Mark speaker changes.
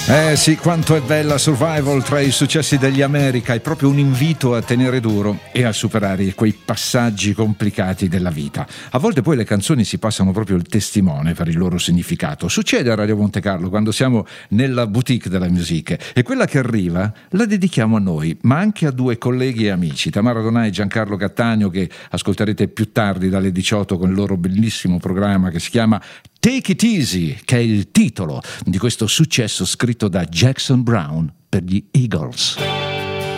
Speaker 1: Sì, quanto è bella Survival tra i successi degli America, è proprio un invito a tenere duro e a superare quei passaggi complicati della vita. A volte poi le canzoni si passano proprio il testimone per il loro significato. Succede a Radio Monte Carlo quando siamo nella boutique della musica e quella che arriva la dedichiamo a noi, ma anche a due colleghi e amici, Tamara Donà e Giancarlo Cattaneo, che ascolterete più tardi dalle 18 con il loro bellissimo programma che si chiama Take It Easy, che è il titolo di questo successo scritto da Jackson Browne per gli Eagles.